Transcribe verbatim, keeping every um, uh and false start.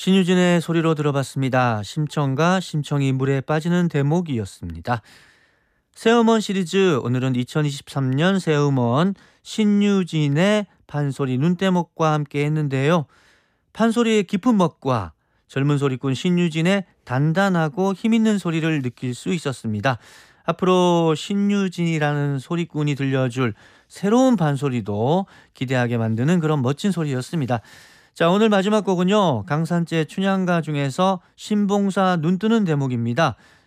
신유진의 소리로 들어봤습니다. 심청과 심청이 물에 빠지는 대목이었습니다. 새음원 시리즈, 오늘은 이천이십삼 년 새음원 신유진의 판소리 눈대목과 함께 했는데요. 판소리의 깊은 멋과 젊은 소리꾼 신유진의 단단하고 힘있는 소리를 느낄 수 있었습니다. 앞으로 신유진이라는 소리꾼이 들려줄 새로운 판소리도 기대하게 만드는 그런 멋진 소리였습니다. 자, 오늘 마지막 곡은요, 강산재 춘향가 중에서 신봉사 눈뜨는 대목입니다.